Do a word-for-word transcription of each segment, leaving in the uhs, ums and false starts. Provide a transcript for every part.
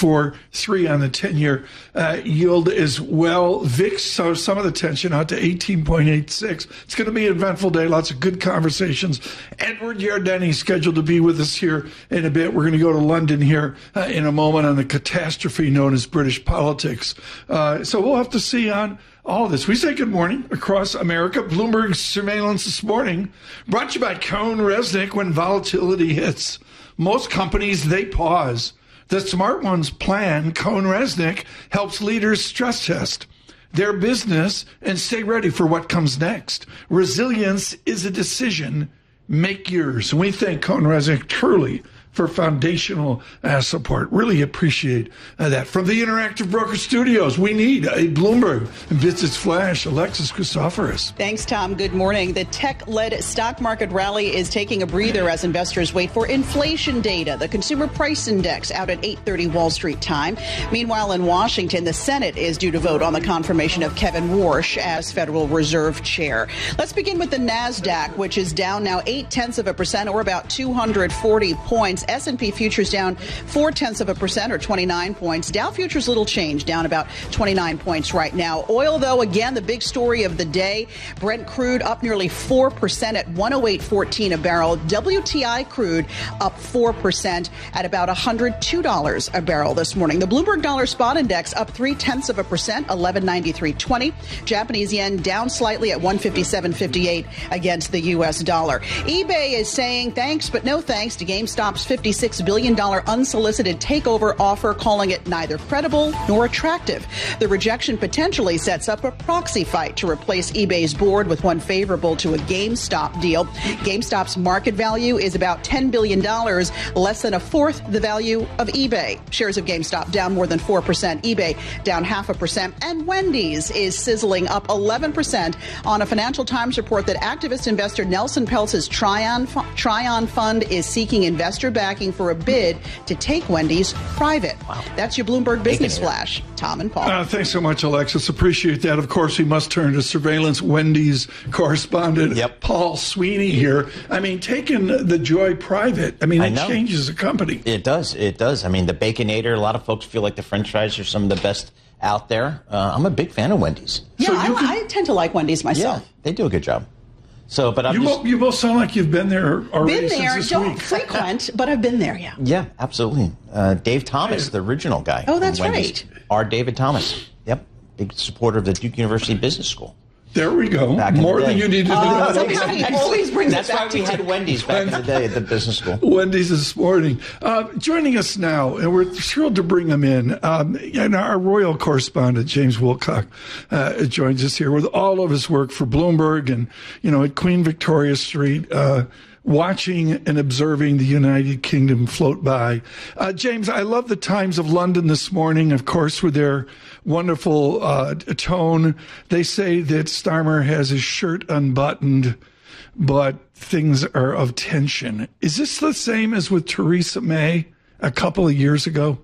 four, three on the ten-year uh, yield as well. V I X saw some of the tension out to eighteen point eight six. It's going to be an eventful day. Lots of good conversations. Edward Yardeni scheduled to be with us here in a bit. We're going to go to London here uh, in a moment on the catastrophe known as British politics. Uh, so we'll have to see on all of this. We say good morning across America. Bloomberg surveillance this morning brought to you by CohnReznick. When volatility hits, most companies, they pause. The smart ones plan. CohnReznick helps leaders stress test their business and stay ready for what comes next. Resilience is a decision. Make yours. And we thank CohnReznick truly for foundational uh, support. Really appreciate uh, that. From the Interactive Broker Studios, we need a Bloomberg Business Flash. Alexis Christoforous. Thanks, Tom. Good morning. The tech-led stock market rally is taking a breather as investors wait for inflation data. The Consumer Price Index out at eight thirty Wall Street time. Meanwhile, in Washington, the Senate is due to vote on the confirmation of Kevin Warsh as Federal Reserve Chair. Let's begin with the NASDAQ, which is down now eight-tenths of a percent, or about two hundred forty points. S and P futures down four-tenths of a percent, or twenty-nine points. Dow futures little change, down about twenty-nine points right now. Oil, though, again, the big story of the day. Brent crude up nearly four percent at one oh eight fourteen a barrel. W T I crude up four percent at about one hundred two dollars a barrel this morning. The Bloomberg Dollar Spot Index up three-tenths of a percent, eleven ninety-three twenty. Japanese yen down slightly at one fifty-seven fifty-eight against the U S dollar. eBay is saying thanks, but no thanks to GameStop's fifty-six billion dollars unsolicited takeover offer, calling it neither credible nor attractive. The rejection potentially sets up a proxy fight to replace eBay's board with one favorable to a GameStop deal. GameStop's market value is about ten billion dollars, less than a fourth the value of eBay. Shares of GameStop down more than four percent, eBay down half a percent, and Wendy's is sizzling up eleven percent on a Financial Times report that activist investor Nelson Peltz's Tryon, Tryon Fund is seeking investor backing for a bid to take Wendy's private. Wow. That's your Bloomberg Business Flash. Tom and Paul. Uh, thanks so much, Alexis. Appreciate that. Of course, we must turn to surveillance Wendy's correspondent, yep. Paul Sweeney here. I mean, taking the Joy private, I mean, it I changes a company. It does. It does. I mean, the Baconator, a lot of folks feel like the French fries are some of the best out there. Uh, I'm a big fan of Wendy's. Yeah, so I, can, I tend to like Wendy's myself. Yeah, they do a good job. So, but I'm you, just, both, you both sound like you've been there already. Been there, since this don't week. frequent, but I've been there. Yeah. Yeah, absolutely. Uh, Dave Thomas, the original guy. Oh, that's Wendy's, right. R. David Thomas. Yep, big supporter of the Duke University Business School. There we go. Back More in the than day. you need to Uh, know. somehow he always brings That's it back why we to had Wendy's back in the day at the business school. Wendy's this morning. Uh, joining us now, and we're thrilled to bring him in, um, and our royal correspondent, James Wilcock, uh, joins us here with all of his work for Bloomberg and, you know, at Queen Victoria Street, uh, watching and observing the United Kingdom float by. Uh, James, I love the Times of London this morning, of course, with their wonderful uh, tone. They say that Starmer has his shirt unbuttoned, but things are of tension. Is this the same as with Theresa May a couple of years ago?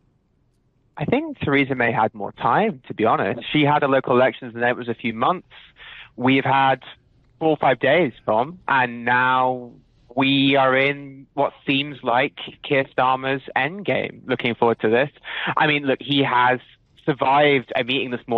I think Theresa May had more time, to be honest. She had a local elections and it was a few months. We've had four or five days, Tom, and now we are in what seems like Keir Starmer's endgame. Looking forward to this. I mean, look, he has survived a meeting this morning